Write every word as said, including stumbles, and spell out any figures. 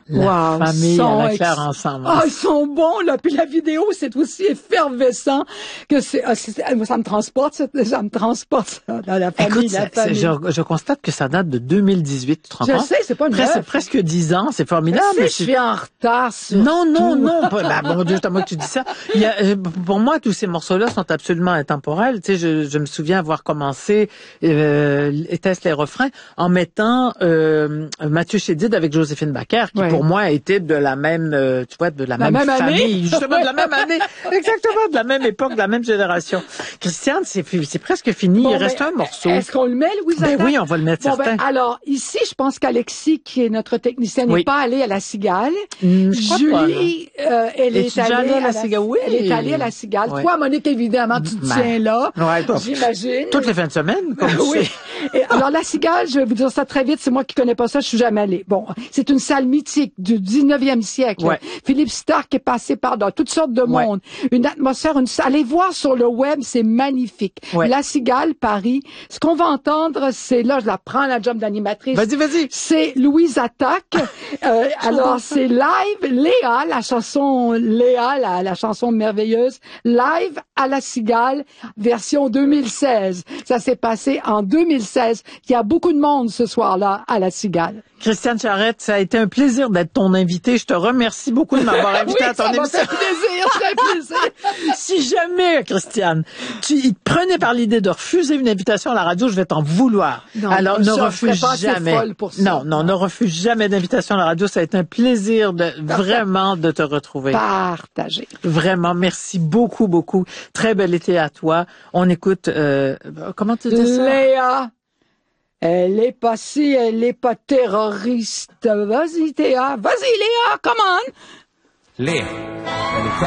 La wow, famille sont à la Claire ex... ensemble. Ah, ils sont bons, là. Puis la vidéo, c'est aussi effervescent que c'est, ah, c'est ça me transporte, ça, ça me transporte, ça, dans la famille, Écoute, la c'est, famille. je, je constate que ça date de deux mille dix-huit, tu te rends Je compte? sais, c'est pas une Presque, neuf. presque dix ans, c'est Je formidable. sais, je suis en retard sur Non, non, tout. non, pas, ben, bon Dieu, c'est à moi que tu dis ça. Il y a, euh, pour moi, tous ces morceaux-là sont absolument intemporels. Tu sais, je, je me souviens avoir commencé, euh, était-ce les refrains, en mettant euh, Mathieu Chédid avec Joséphine Baker, qui Ouais. pour moi était de la même, euh, tu vois, de la, La même, même année? famille, justement de la même année, exactement, de la même époque, de la même génération. Christiane, c'est, c'est presque fini, Bon, il reste ben, un morceau. Est-ce qu'on le met, Louise Ben Attaque? oui, on va le mettre, Bon, certain. ben, alors, ici, je pense qu'Alexis, qui est notre technicienne, n'est Oui. pas allée à la Cigale. Hum, je crois pas, Julie, euh, elle Es-tu est déjà allée allée à la Cigale? Oui. Elle est allée à la Cigale. Ouais. Toi, Monique, évidemment, tu te Ben, tiens là. ouais, toi. J'imagine. Toutes les fins de semaine, comme tu Oui. sais. Et alors, la Cigale, je vais vous dire ça très vite, c'est moi qui connais pas ça, je suis jamais allée. Bon, c'est une salle mythique du dix-neuvième siècle. Ouais. Philippe Stark est passé par dans toutes sortes de Ouais. monde. Une atmosphère, une allez voir sur le web, c'est magnifique. Ouais. La Cigale, Paris. Ce qu'on va entendre, c'est, là, je la prends, la job d'animatrice. Vas-y, vas-y. C'est Louise Attaque. Euh, alors, c'est live, Léa, la chanson Léa, la, la chanson merveilleuse, live à la Cigale, version deux mille seize. Ça s'est passé en deux mille seize. Il y a beaucoup de monde ce soir-là à la Cigale. Christiane Charette, ça a été un plaisir d'être ton invitée. Je te remercie beaucoup de m'avoir invité Oui, à ton ça m'a émission. fait plaisir, très plaisir. Si jamais, Christiane, tu il te prenais par l'idée de refuser une invitation à la radio, je vais t'en vouloir. Non, Alors, je ne serais refuse pas assez jamais. folle pour ça. Non, non, ne refuse jamais d'invitation à la radio. Ça a été un plaisir de, vraiment de te retrouver. Partagé. Vraiment, merci beaucoup, beaucoup. Très bel été à toi. On écoute, euh, comment tu dis ça? Léa. Elle est pas si, elle est pas terroriste. Vas-y, Théa. Vas-y, Léa, come on. Léa.